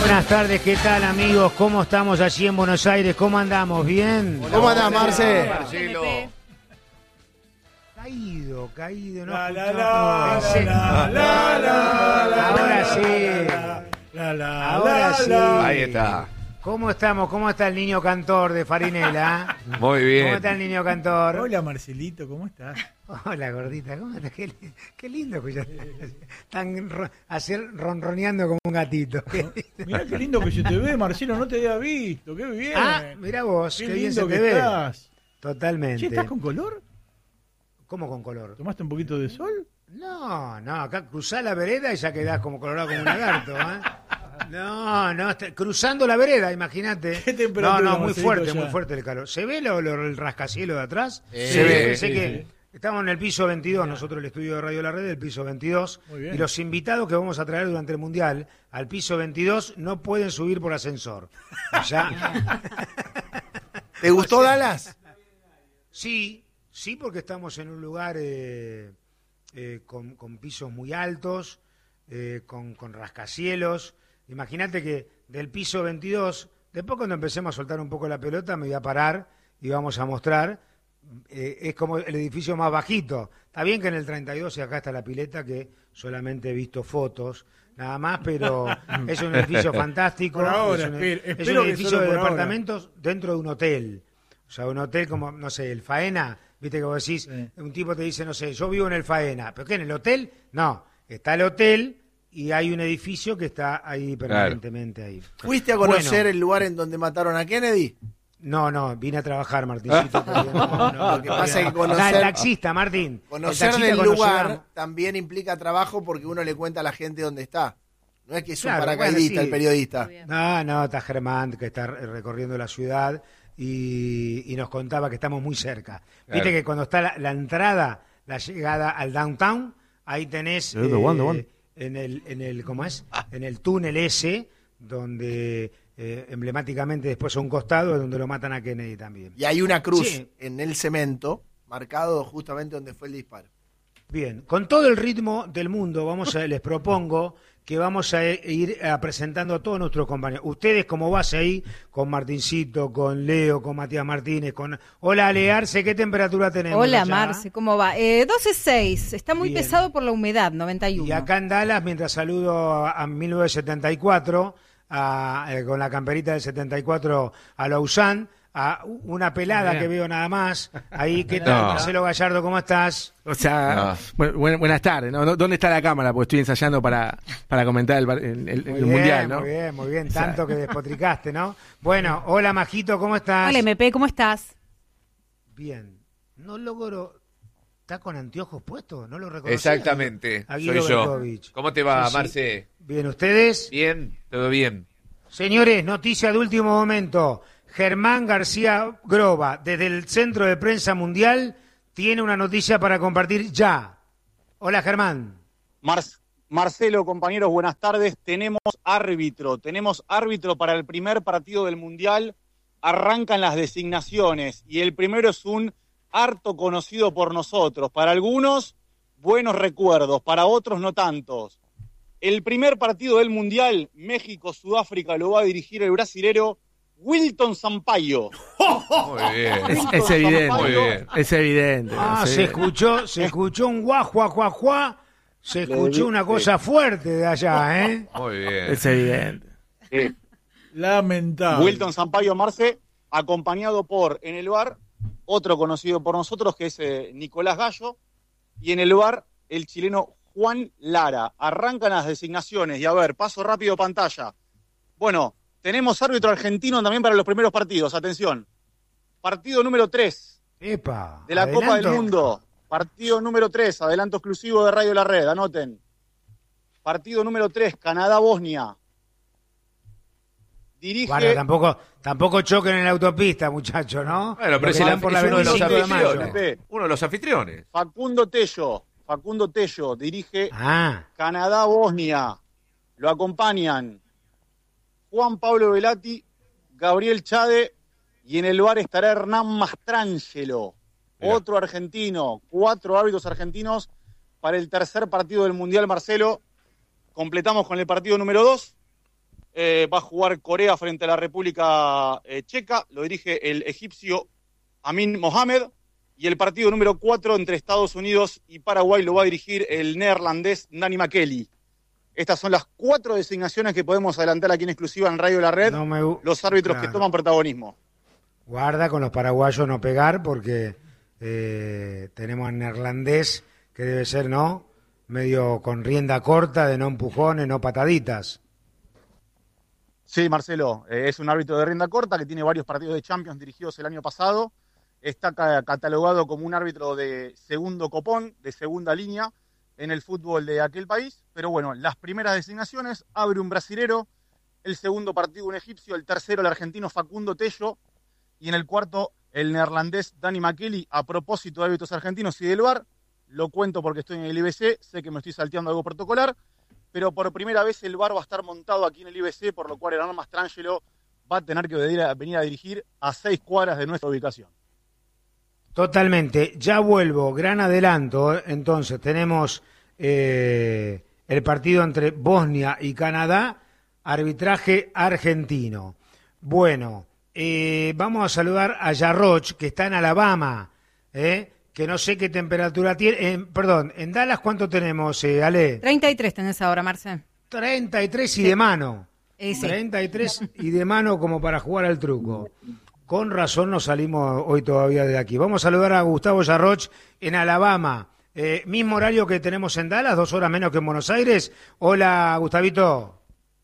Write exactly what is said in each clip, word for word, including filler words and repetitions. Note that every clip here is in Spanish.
Buenas tardes, ¿qué tal amigos? ¿Cómo estamos allí en Buenos Aires? ¿Cómo andamos? ¿Bien? ¿Cómo andás, Marce? Marcelo. Caído, caído, ¿no? La, la, escuchamos. la, la, la, la, la, Ahora la, sí. la, la, Ahora la, sí. la. Ahí está. ¿Cómo estamos? ¿Cómo está el niño cantor de Farinela? Muy bien. ¿Cómo está el niño cantor? Hola, Marcelito, ¿cómo estás? Hola, gordita, ¿cómo estás? Qué, li- qué lindo que ya están ro- hacer ronroneando como un gatito. Mirá qué lindo que se te ve, Marcelo, no te había visto, qué bien. Ah, mira vos, qué qué, bien lindo se que te ve. estás. Totalmente. Che, ¿estás con color? ¿Cómo con color? ¿Tomaste un poquito de sol? No, no, acá cruzás la vereda y ya quedás como colorado como un lagarto, ¿eh? No, no, está- cruzando la vereda, imagínate. ¿Qué temperatura, No, no, muy Marcelito, fuerte, ya? muy fuerte el calor. ¿Se ve lo, lo- el rascacielos de atrás? Eh, Se ve, sí, pensé sí, que sí. estamos en el piso veintidós, nosotros el estudio de Radio La Red, el piso veintidós, Muy bien. y los invitados que vamos a traer durante el Mundial al piso veintidós no pueden subir por ascensor. Ya. ¿Te gustó Dallas? Sí, sí, porque estamos en un lugar eh, eh, con, con pisos muy altos, eh, con, con rascacielos. Imagínate que del piso veintidós, después cuando empecemos a soltar un poco la pelota, me voy a parar y vamos a mostrar. Eh, es como el edificio más bajito. Está bien que en el treinta y dos y acá está la pileta, que solamente he visto fotos, nada más, pero es un edificio fantástico. Por ahora, es un, espero- es espero un que edificio solo de por ahora. departamentos dentro de un hotel. O sea, un hotel como, no sé, el Faena, viste que vos decís, Sí. un tipo te dice, no sé, yo vivo en el Faena, ¿pero qué, en el hotel? No, está el hotel y hay un edificio que está ahí permanentemente ahí. ¿Fuiste a conocer Bueno. el lugar en donde mataron a Kennedy? No, no, vine a trabajar, Martincito. todavía no, no, Lo que pasa es que no, conocer- el taxista, Martín. el Conocer taxista del cuando lugar llegamos- también implica trabajo porque uno le cuenta a la gente dónde está. No es que es un Claro, paracaidista bueno, sí. el periodista. No, no, está Germán que está recorriendo la ciudad y, y nos contaba que estamos muy cerca. Viste Claro. que cuando está la, la entrada, la llegada al downtown, ahí tenés Sí, the one, the one. en el, en el, ¿cómo es? En el túnel ese, donde eh, emblemáticamente después a un costado es donde lo matan a Kennedy también. Y hay una cruz Sí. en el cemento marcado justamente donde fue el disparo. Bien, con todo el ritmo del mundo, vamos a, les propongo que vamos a ir a presentando a todos nuestros compañeros. Ustedes como base ahí, con Martincito, con Leo, con Matías Martínez, con... Hola, Alearse, ¿qué temperatura tenemos? Hola, allá? Marce, ¿cómo va? Eh, doce seis, está muy Bien. pesado por la humedad, noventa y uno. Y acá en Dallas, mientras saludo a, a mil novecientos setenta y cuatro, a, eh, con la camperita del setenta y cuatro a Lausanne, a una pelada Bien. que veo nada más. Ahí, ¿qué tal, No. Marcelo Gallardo? ¿Cómo estás? O sea, bu- bu- buenas tardes. ¿no? ¿Dó- ¿Dónde está la cámara? Porque estoy ensayando para, para comentar el, bar- el- el- Muy el bien, mundial, ¿no? muy bien, muy bien. Tanto que despotricaste, ¿no? Bueno, hola, Majito, ¿cómo estás? Hola, M P, ¿cómo estás? Bien. No logro... ¿Está con anteojos puestos? No lo reconozco. Exactamente. A Soy Guido yo. Berkovich. ¿Cómo te va, Sí, sí. Marce? Bien, ¿ustedes? Bien, todo bien. Señores, noticia de último momento. Germán García Groba, desde el Centro de Prensa Mundial, tiene una noticia para compartir ya. Hola, Germán. Mar- Marcelo, compañeros, buenas tardes. Tenemos árbitro, tenemos árbitro para el primer partido del Mundial. Arrancan las designaciones y el primero es un harto conocido por nosotros. Para algunos, buenos recuerdos, para otros no tantos. El primer partido del Mundial, México-Sudáfrica, lo va a dirigir el brasilero Wilton Sampaio. Muy bien. Es, es evidente. Muy bien. Es evidente. Ah, sí. se escuchó, se escuchó un guajua, juajua, se Le escuchó di- una cosa fuerte de allá, ¿eh? Muy bien. Es evidente. Eh, Lamentable. Wilton Sampaio Marce, acompañado por, en el bar, otro conocido por nosotros que es eh, Nicolás Gallo, y en el bar, el chileno Juan Lara. Arrancan las designaciones y a ver, paso rápido pantalla. Bueno, tenemos árbitro argentino también para los primeros partidos, atención. Partido número tres Epa. de la Copa del adelanto. Mundo. Partido número tres, adelanto exclusivo de Radio La Red, anoten. Partido número tres, Canadá-Bosnia. Dirige... Bueno, tampoco, tampoco choquen en la autopista, muchachos, ¿no? Bueno, pero Los es, que el- van por la es uno de los veinticinco de mayo. anfitriones. Uno de los anfitriones. Facundo Tello, Facundo Tello dirige Ah, Canadá-Bosnia. Lo acompañan Juan Pablo Velati, Gabriel Chade y en el bar estará Hernán Mastrangelo, Mirá. otro argentino. Cuatro árbitros argentinos para el tercer partido del Mundial, Marcelo. Completamos con el partido número dos. eh, va a jugar Corea frente a la República eh, Checa, lo dirige el egipcio Amin Mohamed, y el partido número cuatro entre Estados Unidos y Paraguay lo va a dirigir el neerlandés Danny McKelly. Estas son las cuatro designaciones que podemos adelantar aquí en exclusiva en Radio La Red, No me... los árbitros Claro. que toman protagonismo. Guarda con los paraguayos no pegar porque eh, tenemos al neerlandés que debe ser, ¿no? Medio con rienda corta, de no empujones, no pataditas. Sí, Marcelo, eh, es un árbitro de rienda corta que tiene varios partidos de Champions dirigidos el año pasado. Está ca- catalogado como un árbitro de segundo copón, de segunda línea en el fútbol de aquel país. Pero bueno, las primeras designaciones, abre un brasilero, el segundo partido un egipcio, el tercero el argentino Facundo Tello y en el cuarto el neerlandés Danny McKelly. A propósito de árbitros argentinos y del V A R, lo cuento porque estoy en el I B C, sé que me estoy salteando algo protocolar, pero por primera vez el V A R va a estar montado aquí en el I B C, por lo cual Hernán Mastrangelo va a tener que venir a, venir a dirigir a seis cuadras de nuestra ubicación. Totalmente. Ya vuelvo, gran adelanto. Entonces, tenemos eh, el partido entre Bosnia y Canadá, arbitraje argentino. Bueno, eh, vamos a saludar a Yarroch, que está en Alabama, eh, que no sé qué temperatura tiene. Eh, perdón, en Dallas, ¿cuánto tenemos, eh, Ale? treinta y tres tenés ahora, Marce. treinta y tres y de mano. Eh, sí. treinta y tres y de mano como para jugar al truco. Con razón no salimos hoy todavía de aquí. Vamos a saludar a Gustavo Yarroch en Alabama. Eh, mismo horario que tenemos en Dallas, dos horas menos que en Buenos Aires. Hola, Gustavito.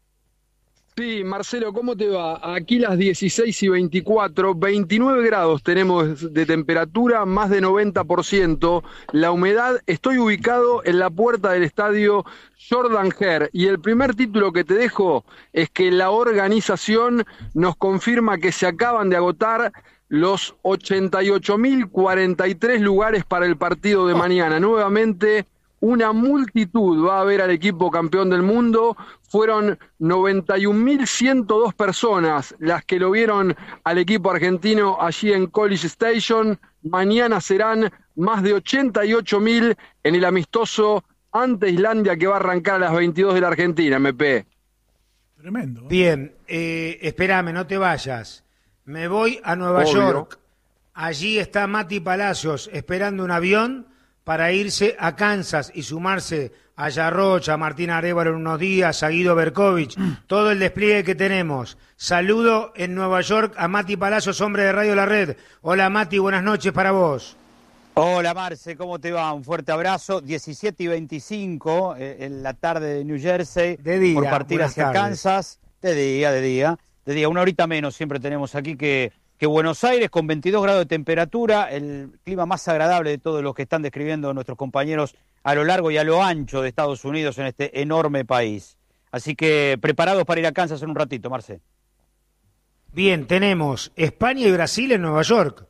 Sí, Marcelo, ¿cómo te va? Aquí las dieciséis y veinticuatro, veintinueve grados tenemos de temperatura, más de noventa por ciento. La humedad, estoy ubicado en la puerta del estadio Jordan Hare y el primer título que te dejo es que la organización nos confirma que se acaban de agotar los ochenta y ocho mil cuarenta y tres lugares para el partido de mañana. Nuevamente, una multitud va a ver al equipo campeón del mundo. Fueron noventa y un mil ciento dos personas las que lo vieron al equipo argentino allí en College Station. Mañana serán más de ochenta y ocho mil en el amistoso ante Islandia que va a arrancar a las veintidós de la Argentina, M P. Tremendo. Bien, eh, espérame, no te vayas. Me voy a Nueva Obvio. York. Allí está Mati Palacios esperando un avión para irse a Kansas y sumarse a Yarroch, a Martín Arévalo en unos días, a Guido Berkovich, todo el despliegue que tenemos. Saludo en Nueva York a Mati Palacios, hombre de Radio La Red. Hola Mati, buenas noches para vos. Hola Marce, ¿cómo te va? Un fuerte abrazo. diecisiete y veinticinco eh, en la tarde de New Jersey. De día, por partir buenas hacia tardes. Kansas. De día, de día. De día, una horita menos siempre tenemos aquí que, que Buenos Aires, con veintidós grados de temperatura, el clima más agradable de todos los que están describiendo nuestros compañeros a lo largo y a lo ancho de Estados Unidos en este enorme país. Así que preparados para ir a Kansas en un ratito, Marce. Bien, tenemos España y Brasil en Nueva York.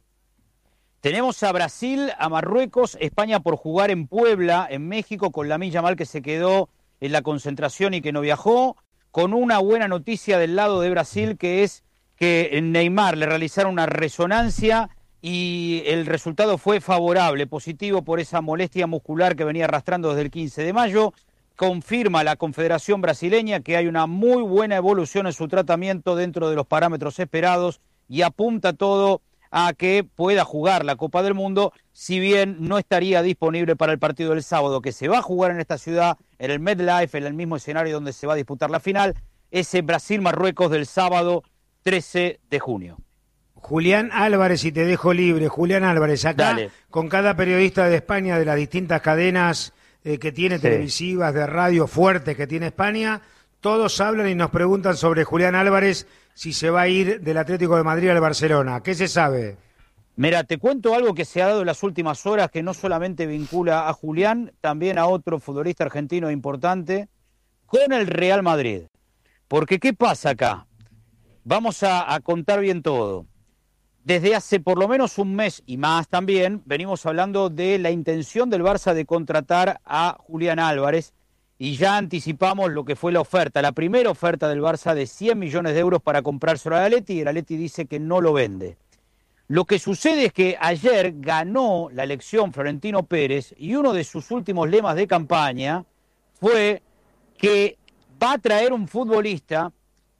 Tenemos a Brasil, a Marruecos, España por jugar en Puebla, en México, con Lamine Yamal que se quedó en la concentración y que no viajó, con una buena noticia del lado de Brasil, que es que Neymar le realizaron una resonancia y el resultado fue favorable, positivo por esa molestia muscular que venía arrastrando desde el quince de mayo. Confirma la Confederación Brasileña que hay una muy buena evolución en su tratamiento dentro de los parámetros esperados y apunta todo a que pueda jugar la Copa del Mundo, si bien no estaría disponible para el partido del sábado, que se va a jugar en esta ciudad, en el MetLife, en el mismo escenario donde se va a disputar la final, ese Brasil-Marruecos del sábado trece de junio. Julián Álvarez, y te dejo libre. Julián Álvarez, acá Dale. con cada periodista de España, de las distintas cadenas eh, que tiene, Sí. televisivas, de radio fuertes que tiene España, todos hablan y nos preguntan sobre Julián Álvarez, si se va a ir del Atlético de Madrid al Barcelona. ¿Qué se sabe? Mira, te cuento algo que se ha dado en las últimas horas que no solamente vincula a Julián, también a otro futbolista argentino importante, con el Real Madrid. Porque, ¿qué pasa acá? Vamos a, a contar bien todo. Desde hace por lo menos un mes y más también, venimos hablando de la intención del Barça de contratar a Julián Álvarez y ya anticipamos lo que fue la oferta, la primera oferta del Barça de cien millones de euros para comprárselo al Atleti y el Atleti dice que no lo vende. Lo que sucede es que ayer ganó la elección Florentino Pérez y uno de sus últimos lemas de campaña fue que va a traer un futbolista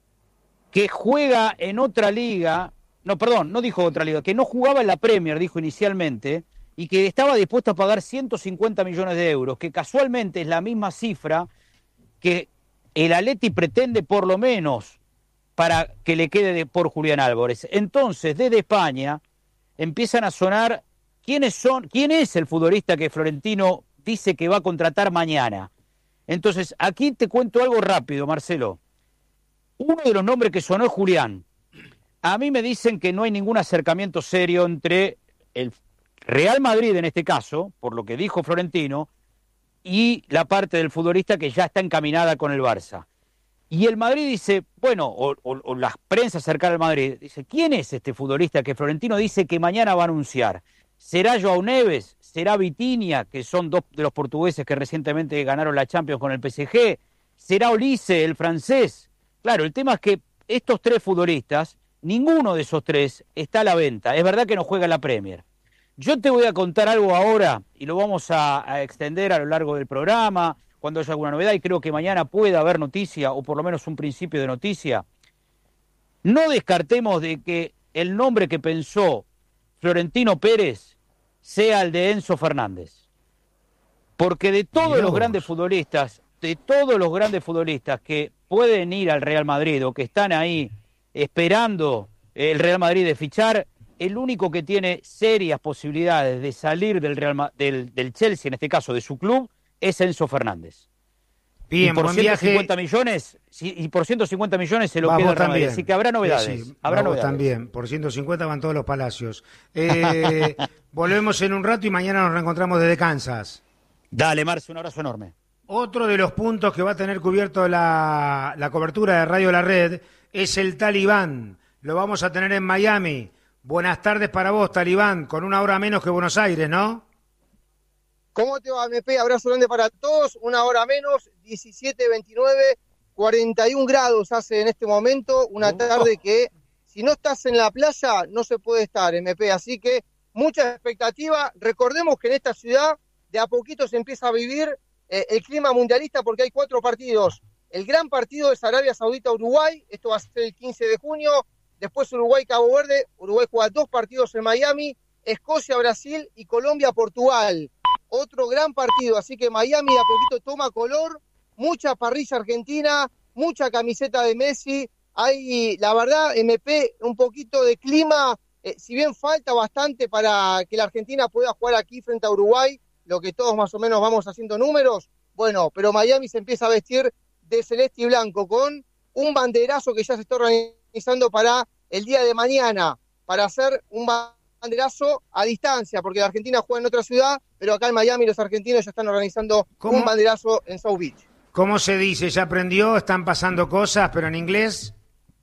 que juega en otra liga, no, perdón, no dijo otra liga, que no jugaba en la Premier, dijo inicialmente, y que estaba dispuesto a pagar ciento cincuenta millones de euros, que casualmente es la misma cifra que el Atleti pretende por lo menos para que le quede de, por Julián Álvarez. Entonces, desde España empiezan a sonar quiénes son, quién es el futbolista que Florentino dice que va a contratar mañana. Entonces, aquí te cuento algo rápido, Marcelo. Uno de los nombres que sonó es Julián. A mí me dicen que no hay ningún acercamiento serio entre el Real Madrid, en este caso, por lo que dijo Florentino, y la parte del futbolista que ya está encaminada con el Barça. Y el Madrid dice, bueno, o, o, o la prensa cercana al Madrid, dice, ¿quién es este futbolista que Florentino dice que mañana va a anunciar? ¿Será João Neves? ¿Será Vitinha, que son dos de los portugueses que recientemente ganaron la Champions con el P S G? ¿Será Olise, el francés? Claro, el tema es que estos tres futbolistas, ninguno de esos tres está a la venta. Es verdad que no juega en la Premier. Yo te voy a contar algo ahora y lo vamos a, a extender a lo largo del programa, cuando haya alguna novedad, y creo que mañana puede haber noticia, o por lo menos un principio de noticia. No descartemos de que el nombre que pensó Florentino Pérez sea el de Enzo Fernández. Porque de todos Dios. los grandes futbolistas, de todos los grandes futbolistas que pueden ir al Real Madrid o que están ahí esperando el Real Madrid de fichar, el único que tiene serias posibilidades de salir del, Real Ma- del, del Chelsea, en este caso de su club, es Enzo Fernández. Bien, y por buen ciento viaje. cincuenta millones, si- y por ciento cincuenta millones se lo Va, queda vos el Real Madrid. también. Así que habrá novedades. Sí, sí, habrá va, vos novedades. también. Por ciento cincuenta van todos los palacios. Eh, volvemos en un rato y mañana nos reencontramos desde Kansas. Dale, Marce, un abrazo enorme. Otro de los puntos que va a tener cubierto la, la cobertura de Radio La Red es el Talibán. Lo vamos a tener en Miami. Buenas tardes para vos, Talibán, con una hora menos que Buenos Aires, ¿no? ¿Cómo te va, M P? Abrazo grande para todos. Una hora menos, diecisiete veintinueve, cuarenta y un grados hace en este momento. Una tarde que, si no estás en la playa, no se puede estar, M P. Así que mucha expectativa. Recordemos que en esta ciudad de a poquito se empieza a vivir eh, el clima mundialista porque hay cuatro partidos. El gran partido es Arabia Saudita-Uruguay. Esto va a ser el quince de junio. Después Uruguay-Cabo Verde. Uruguay juega dos partidos en Miami. Escocia-Brasil y Colombia-Portugal. Otro gran partido, así que Miami de a poquito toma color, mucha parrilla argentina, mucha camiseta de Messi, hay, la verdad, M P, un poquito de clima, eh, si bien falta bastante para que la Argentina pueda jugar aquí frente a Uruguay, lo que todos más o menos vamos haciendo números, bueno, pero Miami se empieza a vestir de celeste y blanco con un banderazo que ya se está organizando para el día de mañana, para hacer un banderazo a distancia, porque la Argentina juega en otra ciudad, pero acá en Miami los argentinos ya están organizando ¿Cómo? un banderazo en South Beach. ¿Cómo se dice? ¿Ya aprendió? ¿Están pasando cosas, pero en inglés?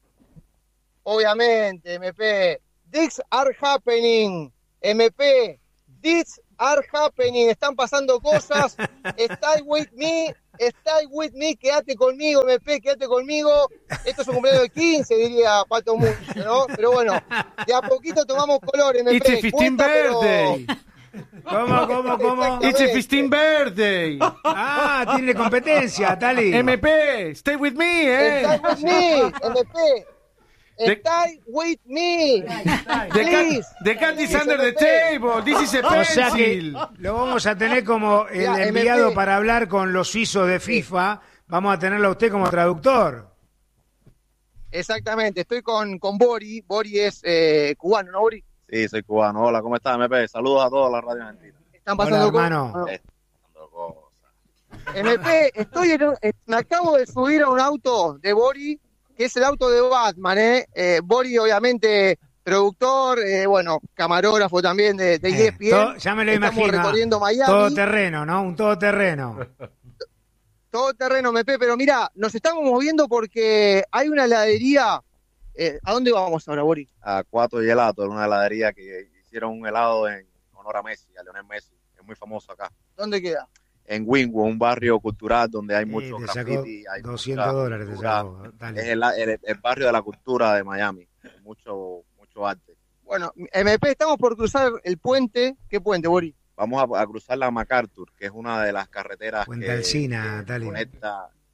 Obviamente, M P. This are happening, M P. This are happening. Están pasando cosas. Stay with me. Stay with me. Quédate conmigo, M P. Quédate conmigo. Esto es un cumpleaños de quince, diría Pato Mucho, ¿no? Pero bueno, de a poquito tomamos color, M P. It's a fifteen Cuesta, pero- birthday. ¿Cómo, cómo, cómo? It's a fifteen birthday. Ah, tiene competencia, Tali. M P, stay with me, eh. Stay with me, M P. The- Stay with me. The Please. cat, the cat is Please, under the M P. table. This is a O sea que pencil. lo vamos a tener como el Ya, enviado M P. para hablar con los suizos de FIFA. Vamos a tenerlo a usted como traductor. Exactamente, estoy con, con Bori. Bori es eh, cubano, ¿no, Bori? Sí, soy cubano. Hola, ¿cómo estás, M P? Saludos a toda la radio argentina. Están Hola, pasando hermano. cosas. Pasando cosas. M P, estoy en un- eh, me acabo de subir a un auto de Bori, que es el auto de Batman, ¿eh? Eh, Bori, obviamente, productor, eh, bueno, camarógrafo también de, de Eh, E S P N. todo- ya me lo Estamos imagino. recorriendo Miami. Todo terreno, ¿no? Un todoterreno. Todo terreno, M P, pero mira, nos estamos moviendo porque hay una heladería. Eh, ¿A dónde vamos ahora, Bori? A Cuatro Gelato, en una heladería que hicieron un helado en honor a Messi, a Lionel Messi. Es muy famoso acá. ¿Dónde queda? En Wynwood, un barrio cultural donde hay Sí, mucho te sacó graffiti. Hay doscientos mucha dólares. Te cultura. sacó, Tali. Es el, el- el barrio de la cultura de Miami. Mucho, mucho arte. Bueno, M P, estamos por cruzar el puente. ¿Qué puente, Bori? Vamos a, a cruzar la MacArthur, que es una de las carreteras Puente que, Alsina, que Tali. conecta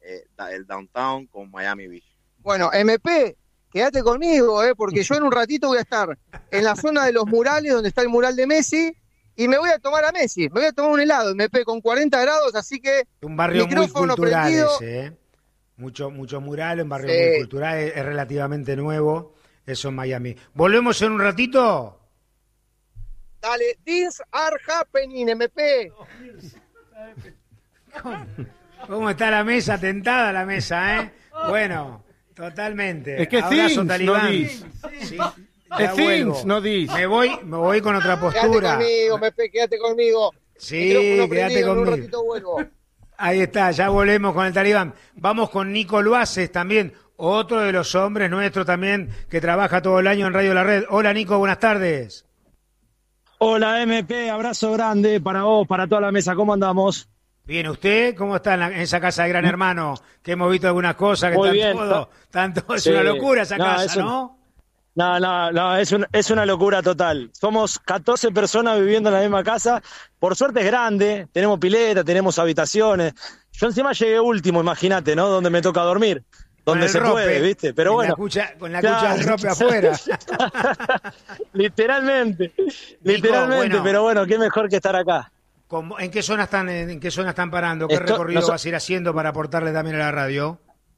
eh, el downtown con Miami Beach. Bueno, M P, quédate conmigo, ¿eh? Porque yo en un ratito voy a estar en la zona de los murales, donde está el mural de Messi, y me voy a tomar a Messi, me voy a tomar un helado, M P, con cuarenta grados, así que un barrio muy cultural prendido. ese, ¿eh? Mucho, mucho mural, un barrio Sí. muy cultural, es, es relativamente nuevo, eso en Miami. ¿Volvemos en un ratito? Dale, things are happening, M P. ¿Cómo, ¿Cómo está la mesa? Tentada la mesa, ¿eh? Bueno, totalmente. Es que Abrazo, things, Talibán. no dis. Sí, Es ya things, vuelvo. no dis. Me voy, me voy con otra Quédate postura. conmigo, M P, quédate conmigo. Sí, Micrófono quédate prendido, en un conmigo. ratito vuelvo. Ahí está, ya volvemos con el Talibán. Vamos con Nico Luaces también, otro de los hombres nuestros también que trabaja todo el año en Radio La Red. Hola Nico, buenas tardes. Hola M P, abrazo grande para vos, para toda la mesa, ¿cómo andamos? Bien, ¿usted cómo está en, la- en esa casa de Gran Hermano? Que hemos visto algunas cosas, que Muy están bien, todo, están todo- es Sí. una locura esa No, casa, es un- ¿no? No, no, no, es, un- es una locura total. Somos catorce personas viviendo en la misma casa. Por suerte es grande, tenemos pileta, tenemos habitaciones. Yo encima llegué último, imagínate, ¿no? Donde me toca dormir. Con Donde el se rope, puede, ¿viste? Pero en bueno. La cucha, con la Claro. cucha del rope afuera. Literalmente, literalmente, bueno. pero bueno, qué mejor que estar acá. ¿Cómo- ¿En qué zona están, en qué zona están parando? ¿Qué Esto- recorrido noso- vas a ir haciendo para aportarle también a la radio?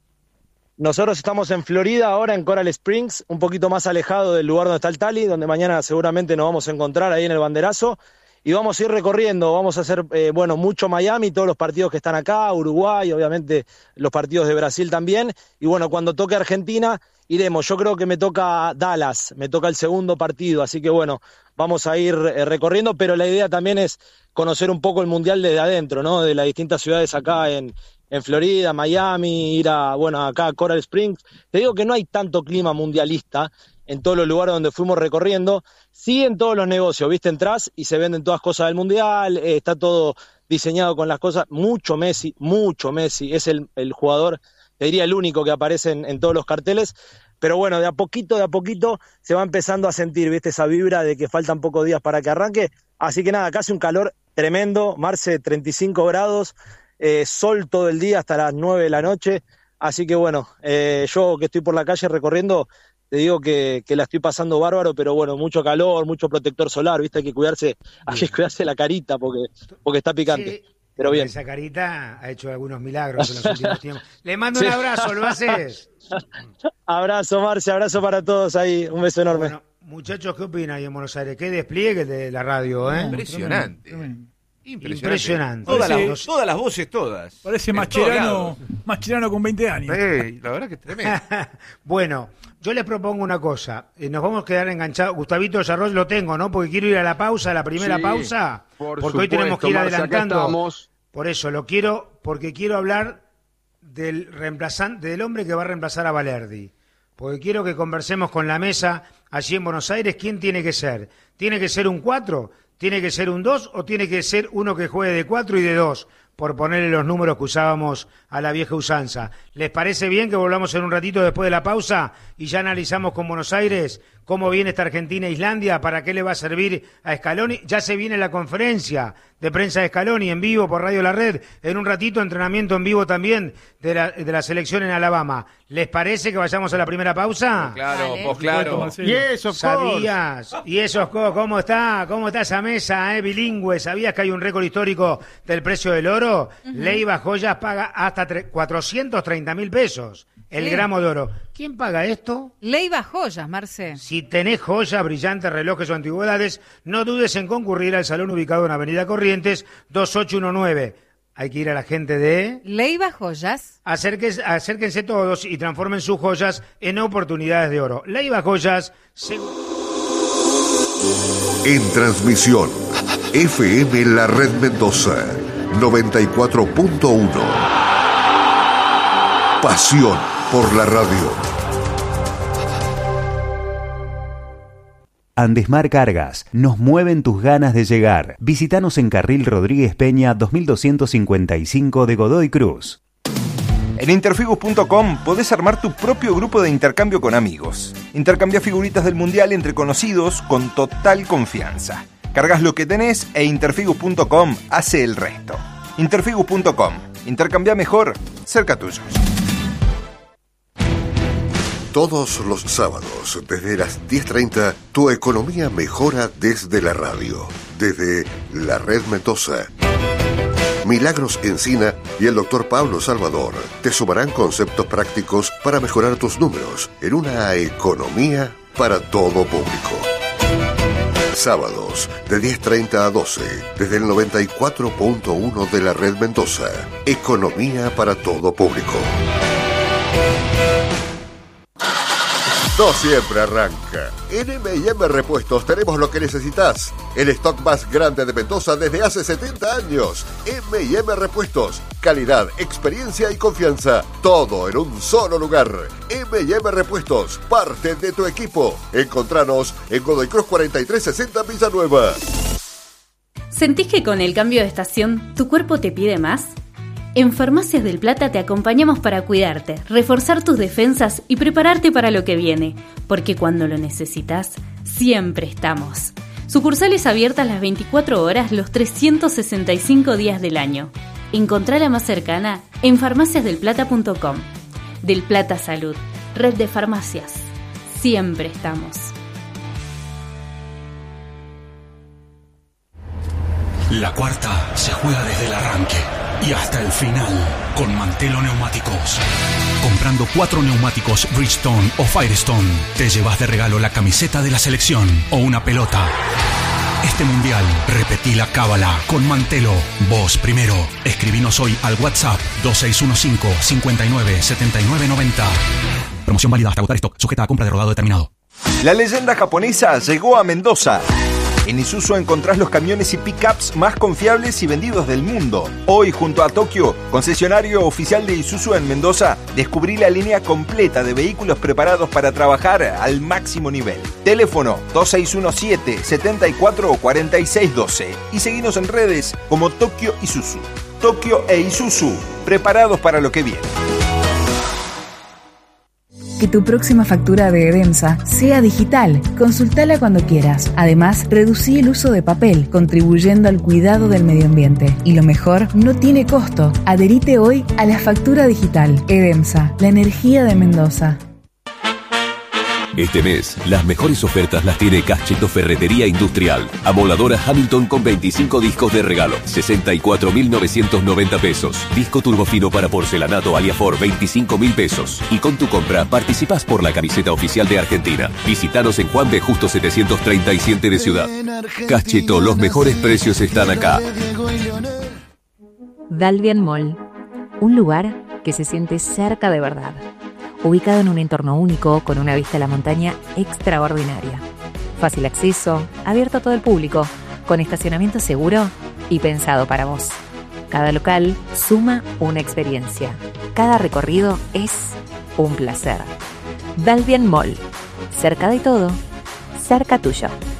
Nosotros estamos en Florida ahora, en Coral Springs, un poquito más alejado del lugar donde está el Tali, donde mañana seguramente nos vamos a encontrar ahí en el banderazo. Y vamos a ir recorriendo, vamos a hacer, eh, bueno, mucho Miami, todos los partidos que están acá, Uruguay, obviamente los partidos de Brasil también. Y bueno, cuando toque Argentina, iremos. Yo creo que me toca Dallas, me toca el segundo partido, así que bueno, vamos a ir eh, recorriendo, pero la idea también es conocer un poco el Mundial desde adentro, ¿no? De las distintas ciudades acá en, en Florida, Miami, ir a, bueno, acá a Coral Springs. Te digo que no hay tanto clima mundialista en todos los lugares donde fuimos recorriendo, sí en todos los negocios, viste, entras y se venden todas cosas del Mundial, eh, está todo diseñado con las cosas, mucho Messi, mucho Messi, es el, el jugador, te diría el único que aparece en, en todos los carteles, pero bueno, de a poquito, de a poquito se va empezando a sentir, viste, esa vibra de que faltan pocos días para que arranque, así que nada, acá hace un calor tremendo, Marce, treinta y cinco grados, eh, sol todo el día hasta las nueve de la noche, así que bueno, eh, yo que estoy por la calle recorriendo, te digo que, que la estoy pasando bárbaro, pero bueno, mucho calor, mucho protector solar, viste, hay que cuidarse, hay que cuidarse la carita porque, porque está picante. Sí, pero bien. Esa carita ha hecho algunos milagros en los últimos tiempos. Le mando Sí. un abrazo, ¿lo haces? Abrazo, Marce, abrazo para todos ahí, un beso enorme. Bueno, muchachos, ¿qué opinan ahí en Buenos Aires? Qué despliegue de la radio, ¿eh? Impresionante. Tremendo. Impresionante. Impresionante. Todas, Parece- las, todas las voces, todas. Parece En todos Mascherano, lados. Mascherano con veinte años. Sí, la verdad que es tremendo. Bueno, yo les propongo una cosa. Eh, Nos vamos a quedar enganchados. Gustavito Yarroz lo tengo, ¿no? Porque quiero ir a la pausa, a la primera Sí, pausa. por Porque hoy tenemos que ir supuesto, Marce, acá adelantando. estamos. Por eso lo quiero, porque quiero hablar del reemplazante, del hombre que va a reemplazar a Valerdi. Porque quiero que conversemos con la mesa allí en Buenos Aires. ¿Quién tiene que ser? ¿Tiene que ser un cuatro? ¿Tiene que ser un dos? ¿O tiene que ser uno que juegue de cuatro y de dos? Por ponerle los números que usábamos a la vieja usanza. ¿Les parece bien que volvamos en un ratito después de la pausa y ya analizamos con Buenos Aires cómo viene esta Argentina e Islandia? ¿Para qué le va a servir a Scaloni? Ya se viene la conferencia de prensa de Scaloni en vivo por Radio La Red. En un ratito entrenamiento en vivo también de la, de la selección en Alabama. ¿Les parece que vayamos a la primera pausa? Claro, Dale. vos claro. Y eso, ¿Sabías? ¿Y eso, ¿cómo está? ¿Cómo está esa mesa, eh, bilingüe? ¿Sabías que hay un récord histórico del precio del oro? Leiva Joyas paga hasta tre- cuatrocientos treinta mil pesos el Sí. gramo de oro. ¿Quién paga esto? Leiva Joyas, Marce. Si tenés joyas, brillantes, relojes o antigüedades, no dudes en concurrir al salón ubicado en Avenida Corrientes dos ocho uno nueve. Hay que ir a la gente de... Leiva Joyas. Acérquense, acérquense todos y transformen sus joyas en oportunidades de oro. Leiva Joyas... Se... En transmisión, F M La Red Mendoza, noventa y cuatro punto uno. Pasión por la radio. Andesmar Cargas, nos mueven tus ganas de llegar. Visítanos en Carril Rodríguez Peña dos mil doscientos cincuenta y cinco de Godoy Cruz. En interfigus punto com podés armar tu propio grupo de intercambio con amigos. Intercambia figuritas del mundial entre conocidos con total confianza. Cargas lo que tenés e interfigus punto com hace el resto. interfigus punto com, Intercambia mejor, cerca tuyo. Todos los sábados, desde las diez treinta, tu economía mejora desde la radio, desde la Red Mendoza. Milagros Encina y el doctor Pablo Salvador te sumarán conceptos prácticos para mejorar tus números en una economía para todo público. Sábados, de diez treinta a doce, desde el noventa y cuatro punto uno de la Red Mendoza. Economía para todo público. No siempre arranca. En M y M Repuestos tenemos lo que necesitas. El stock más grande de Mendoza desde hace setenta años. M y M Repuestos. Calidad, experiencia y confianza. Todo en un solo lugar. M y M Repuestos. Parte de tu equipo. Encontranos en Godoy Cruz cuarenta y tres sesenta Villanueva. ¿Sentís que con el cambio de estación tu cuerpo te pide más? En Farmacias del Plata te acompañamos para cuidarte, reforzar tus defensas y prepararte para lo que viene, porque cuando lo necesitas, siempre estamos. Sucursales abiertas las veinticuatro horas los trescientos sesenta y cinco días del año. Encontrá la más cercana en farmacias del plata punto com. Del Plata Salud, red de farmacias. Siempre estamos. La cuarta se juega desde el arranque y hasta el final con Mantelo Neumáticos. Comprando cuatro neumáticos Bridgestone o Firestone, te llevas de regalo la camiseta de la selección o una pelota. Este mundial, repetí la cábala con Mantelo. Vos primero. Escribinos hoy al WhatsApp dos seis uno cinco, cinco nueve, siete nueve nueve cero. Promoción válida hasta agotar stock, sujeta a compra de rodado determinado. La leyenda japonesa llegó a Mendoza. En Isuzu encontrás los camiones y pickups más confiables y vendidos del mundo. Hoy, junto a Tokio, concesionario oficial de Isuzu en Mendoza, descubrí la línea completa de vehículos preparados para trabajar al máximo nivel. Teléfono dos seis uno siete, siete cuatro, cuatro seis uno dos y seguinos en redes como Tokio Isuzu. Tokio e Isuzu, preparados para lo que viene. Que tu próxima factura de Edemsa sea digital. Consultala cuando quieras. Además, reducí el uso de papel, contribuyendo al cuidado del medio ambiente. Y lo mejor, no tiene costo. Adherite hoy a la factura digital. Edemsa, la energía de Mendoza. Este mes, las mejores ofertas las tiene Cacheto Ferretería Industrial. Amoladora Hamilton con veinticinco discos de regalo, sesenta y cuatro mil novecientos noventa pesos. Disco turbofino para porcelanato Aliafor, veinticinco mil pesos. Y con tu compra participás por la camiseta oficial de Argentina. Visítanos en Juan B. Justo setecientos treinta y siete de Ciudad. Cacheto, los mejores precios están acá. Dalvian Mall, un lugar que se siente cerca de verdad. Ubicado en un entorno único, con una vista a la montaña extraordinaria. Fácil acceso, abierto a todo el público, con estacionamiento seguro y pensado para vos. Cada local suma una experiencia. Cada recorrido es un placer. Dalvian Mall, cerca de todo, cerca tuyo.